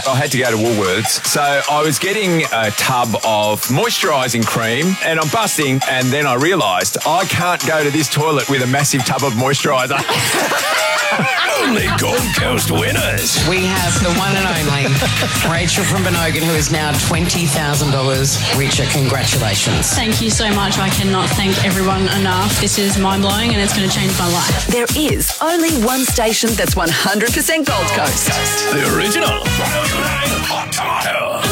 I had to go to Woolworths, so I was getting a tub of moisturising cream and I'm busting, and then I realised I can't go to this toilet with a massive tub of moisturiser. Only Gold Coast winners. We have the one and only Rachel from Benogan, who is now $20,000 richer. Congratulations. Thank you so much. I cannot thank everyone enough. This is mind-blowing and it's going to change my life. There is only one station that's 100% Gold Coast. The original. Hot Tomato.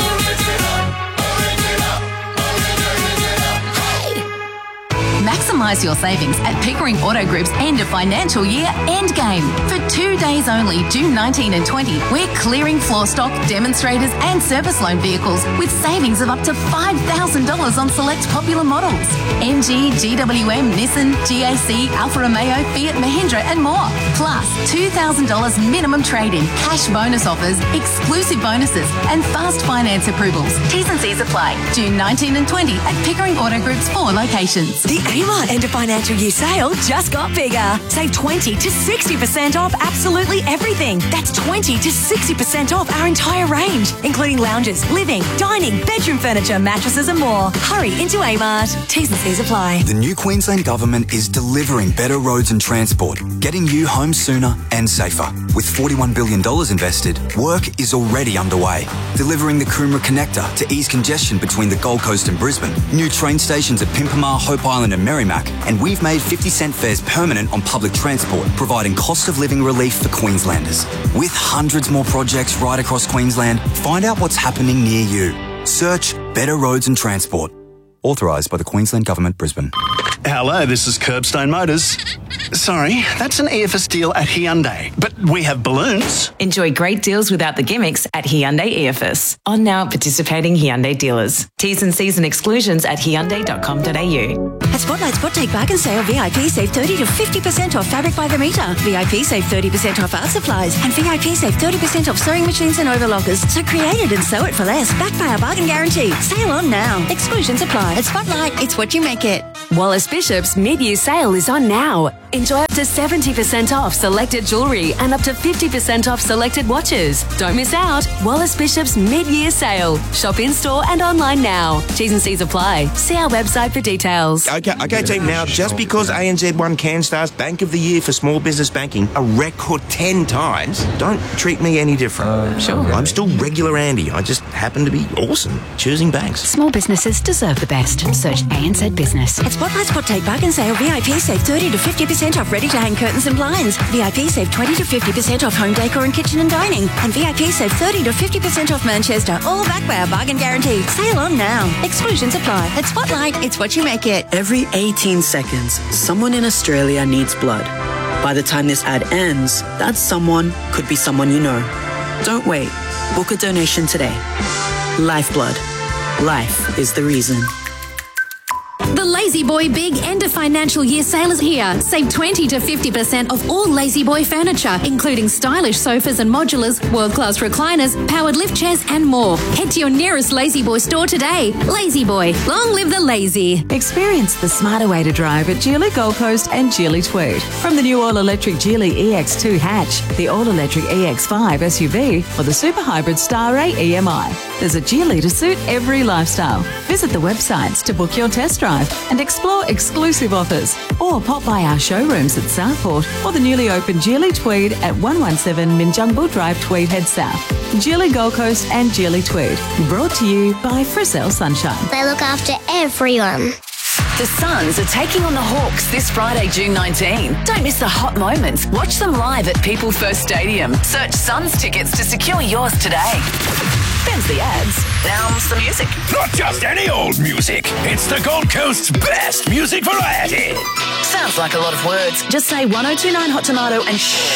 Maximise your savings at Pickering Auto Group's end of financial year endgame. For 2 days only, June 19 and 20, we're clearing floor stock, demonstrators and service loan vehicles with savings of up to $5,000 on select popular models. MG, GWM, Nissan, GAC, Alfa Romeo, Fiat, Mahindra and more. Plus $2,000 minimum trade-in, cash bonus offers, exclusive bonuses and fast finance approvals. T's and C's apply. June 19 and 20 at Pickering Auto Group's 4 locations. The Amart end of financial year sale just got bigger. Save 20 to 60% off absolutely everything. That's 20 to 60% off our entire range, including lounges, living, dining, bedroom furniture, mattresses and more. Hurry into Amart. T's and C's apply. The new Queensland Government is delivering better roads and transport, getting you home sooner and safer. With $41 billion invested, work is already underway. Delivering the Coomera Connector to ease congestion between the Gold Coast and Brisbane. New train stations at Pimpamar, Hope Island and Merrimack, and we've made 50-cent fares permanent on public transport, providing cost of living relief for Queenslanders. With hundreds more projects right across Queensland, find out what's happening near you. Search Better Roads and Transport. Authorised by the Queensland Government, Brisbane. Hello, this is Curbstone Motors. Sorry, that's an EFS deal at Hyundai, but we have balloons. Enjoy great deals without the gimmicks at Hyundai EFS. On now at participating Hyundai dealers. T's and C's and exclusions at hyundai.com.au. At Spotlight Spot Take Bargain Sale, VIP save 30 to 50% off fabric by the metre. VIP save 30% off art supplies. And VIP save 30% off sewing machines and overlockers. So create it and sew it for less. Backed by our bargain guarantee. Sale on now. Exclusions apply. At Spotlight, it's what you make it. Wallace Bishop's mid-year sale is on now. Enjoy up to 70% off selected jewellery and up to 50% off selected watches. Don't miss out. Wallace Bishop's mid-year sale. Shop in-store and online now. T's and C's apply. See our website for details. Okay, team, now, just because ANZ won CanStar's Bank of the Year for Small Business Banking a record 10 times, don't treat me any different. Sure. I'm still regular Andy. I just happen to be awesome choosing banks. Small businesses deserve the best. Search ANZ Business. At Spotlight Spot Take Bargain Sale, VIP save 30 to 50% off ready-to-hang curtains and blinds. VIP save 20 to 50% off home decor and kitchen and dining. And VIP save 30 to 50% off Manchester, all backed by our bargain guarantee. Sale on now. Exclusions apply. At Spotlight, it's what you make it. Every 18 seconds, someone in Australia needs blood. By the time this ad ends, that someone could be someone you know. Don't wait. Book a donation today. Lifeblood. Life is the reason. The Lazy Boy Big End of Financial Year sale is here. Save 20 to 50% off all Lazy Boy furniture, including stylish sofas and modulars, world-class recliners, powered lift chairs and more. Head to your nearest Lazy Boy store today. Lazy Boy, long live the lazy. Experience the smarter way to drive at Geely Gold Coast and Geely Tweed. From the new all-electric Geely EX2 hatch, the all-electric EX5 SUV, or the super hybrid Star A EMI. There's a Geely to suit every lifestyle. Visit the websites to book your test drive and explore exclusive offers, or pop by our showrooms at Southport or the newly opened Geely Tweed at 117 Minjungbul Drive, Tweed Head South. Geely Gold Coast and Geely Tweed, brought to you by Frisell Sunshine. They look after everyone. The Suns are taking on the Hawks this Friday, June 19. Don't miss the hot moments. Watch them live at People First Stadium. Search Suns tickets to secure yours today. Them's the ads. Now's the music. Not just any old music. It's the Gold Coast's best music variety. Sounds like a lot of words. Just say 1029 Hot Tomato and shh.